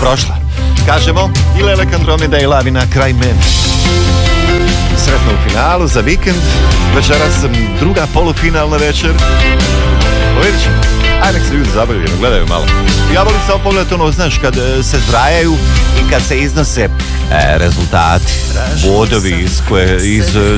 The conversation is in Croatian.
prošla. Kažemo i Lelek Andromeda i Lavina kraj mene. Sretno u finalu za vikend. Večeras druga polufinalna večer. Vidjet ćemo. Ajde, nek se ljudi zabavljaju, gledaju malo. Ja volim samo pogledati ono, znaš, kad se zbrajaju i kad se iznose rezultati, bodovi iz